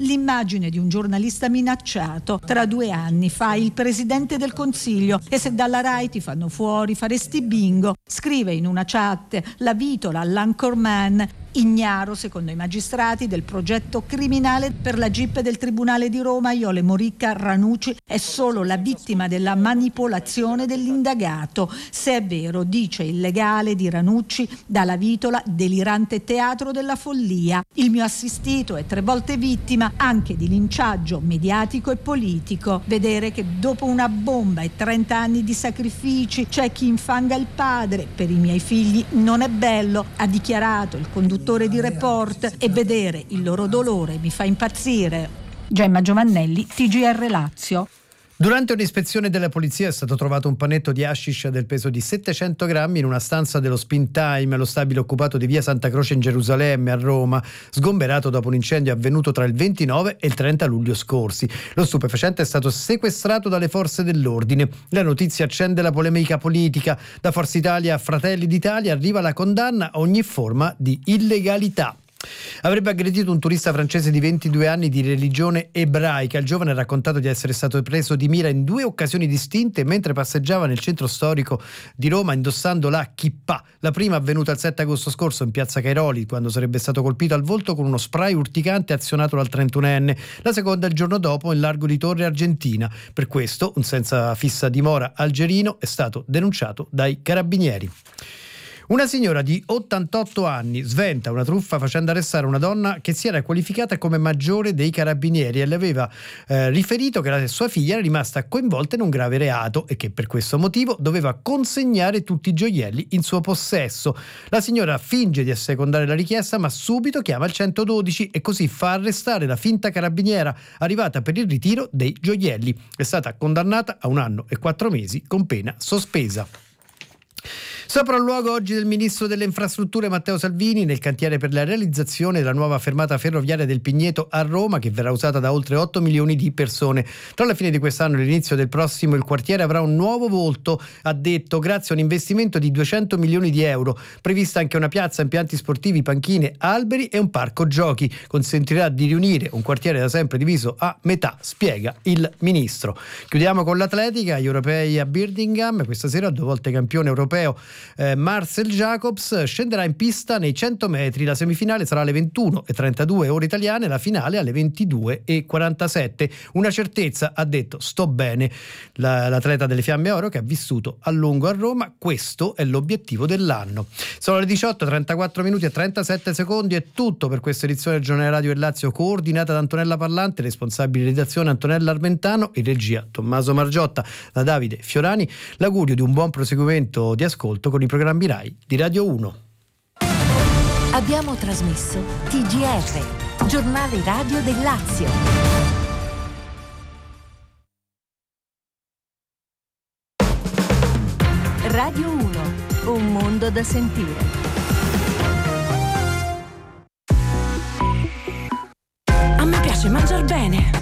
l'immagine di un giornalista minacciato. Tra 2 anni fai il presidente del Consiglio e se dalla Rai ti fanno fuori faresti bingo. Scrive in una chat la Vitola all'anchorman, ignaro secondo i magistrati del progetto criminale per la GIP del Tribunale di Roma. Iole Morica Ranucci è solo la vittima della manipolazione dell'indagato. Se è vero, dice il legale di Ranucci, dalla Vitola, delirante teatro della follia. Il mio assistito è 3 volte vittima anche di linciaggio mediatico e politico. Vedere che dopo una bomba e 30 anni di sacrifici c'è chi infanga il padre per i miei figli non è bello, ha dichiarato il conduttore di Report, e vedere il loro dolore mi fa impazzire. Gemma Giovannelli, TGR Lazio. Durante un'ispezione della polizia è stato trovato un panetto di hashish del peso di 700 grammi in una stanza dello Spin Time, lo stabile occupato di via Santa Croce in Gerusalemme, a Roma, sgomberato dopo un incendio avvenuto tra il 29 e il 30 luglio scorsi. Lo stupefacente è stato sequestrato dalle forze dell'ordine. La notizia accende la polemica politica. Da Forza Italia a Fratelli d'Italia arriva la condanna a ogni forma di illegalità. Avrebbe aggredito un turista francese di 22 anni di religione ebraica. Il giovane ha raccontato di essere stato preso di mira in 2 occasioni distinte mentre passeggiava nel centro storico di Roma indossando la kippah. La prima avvenuta il 7 agosto scorso in piazza Cairoli, quando sarebbe stato colpito al volto con uno spray urticante azionato dal 31enne. La seconda il giorno dopo in largo di Torre Argentina. Per questo un senza fissa dimora algerino è stato denunciato dai carabinieri. Una signora di 88 anni sventa una truffa facendo arrestare una donna che si era qualificata come maggiore dei carabinieri e le aveva riferito che la sua figlia era rimasta coinvolta in un grave reato e che per questo motivo doveva consegnare tutti i gioielli in suo possesso. La signora finge di assecondare la richiesta, ma subito chiama il 112 e così fa arrestare la finta carabiniera arrivata per il ritiro dei gioielli. È stata condannata a 1 anno e 4 mesi con pena sospesa. Sopralluogo oggi del ministro delle infrastrutture Matteo Salvini nel cantiere per la realizzazione della nuova fermata ferroviaria del Pigneto a Roma, che verrà usata da oltre 8 milioni di persone. Tra la fine di quest'anno e l'inizio del prossimo il quartiere avrà un nuovo volto, ha detto, grazie a un investimento di 200 milioni di euro. Prevista anche una piazza, impianti sportivi, panchine, alberi e un parco giochi. Consentirà di riunire un quartiere da sempre diviso a metà, spiega il ministro. Chiudiamo con l'atletica, gli europei a Birmingham. Questa sera 2 volte campione europeo Marcel Jacobs scenderà in pista nei 100 metri. La semifinale sarà alle 21:32 ore italiane, la finale alle 22:47. Una certezza, ha detto, sto bene, l'atleta delle Fiamme Oro che ha vissuto a lungo a Roma. Questo è l'obiettivo dell'anno. Sono le 18:34 minuti e 37 secondi. È tutto per questa edizione del Giornale Radio del Lazio, coordinata da Antonella Parlante, responsabile redazione Antonella Armentano, in regia Tommaso Margiotta, da Davide Fiorani. L'augurio di un buon proseguimento di ascolto con i programmi Rai di Radio 1. Abbiamo trasmesso TGR, Giornale Radio del Lazio. Radio 1, un mondo da sentire. A me piace mangiar bene.